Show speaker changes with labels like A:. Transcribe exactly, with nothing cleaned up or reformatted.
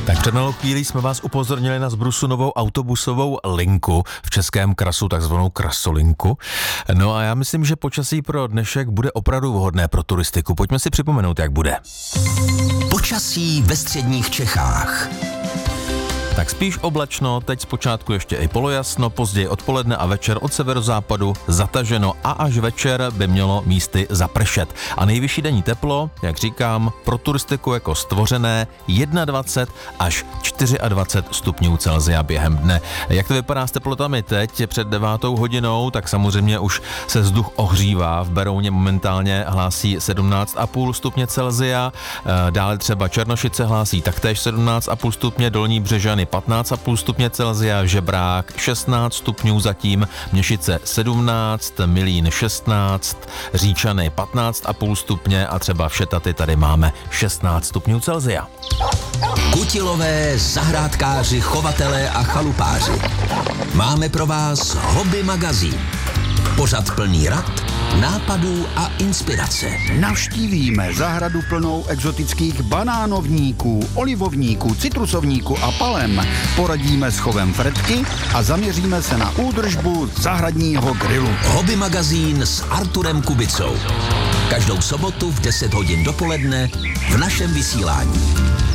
A: Tak před malou chvílí jsme vás upozornili na zbrusu novou autobusovou linku, v českém krasu takzvanou krasolinku. No a já myslím, že počasí pro dnešek bude opravdu vhodné pro turistiku. Pojďme si připomenout, jak bude.
B: Počasí ve středních Čechách.
A: Tak spíš oblačno, teď zpočátku ještě i polojasno, později odpoledne a večer od severozápadu zataženo a až večer by mělo místy zapršet. A nejvyšší denní teplo, jak říkám, pro turistiku jako stvořené dvacet jedna až dvacet čtyři stupňů Celsia během dne. Jak to vypadá s teplotami teď před devátou hodinou, tak samozřejmě už se vzduch ohřívá. V Berouně momentálně hlásí sedmnáct celá pět stupně Celsia, dále třeba Černošice hlásí taktéž sedmnáct celá pět stupně, Dolní Břežany patnáct celá pět stupně Celsia, Žebrák šestnáct stupňů zatím, Měšice sedmnáct, Milín šestnáct, Říčany patnáct celá pět stupně a třeba v Šetaty tady máme šestnáct stupňů Celsia.
B: Kutilové, zahrádkáři, chovatelé a chalupáři. Máme pro vás Hobby magazín. Pořad plný rad, nápadů a inspirace.
C: Navštívíme zahradu plnou exotických banánovníků, olivovníků, citrusovníků a palem. Poradíme s chovem fretky a zaměříme se na údržbu zahradního grilu.
B: Hobby magazín s Arturem Kubicou. Každou sobotu v deset hodin dopoledne v našem vysílání.